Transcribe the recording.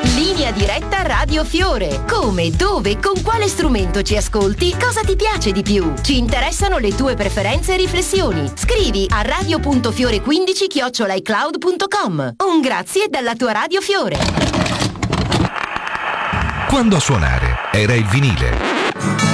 Linea diretta Radio Fiore. Come, dove, con quale strumento ci ascolti? Cosa ti piace di più? Ci interessano le tue preferenze e riflessioni. Scrivi a radio.fiore15@icloud.com. Un grazie dalla tua Radio Fiore. Quando a suonare era il vinile.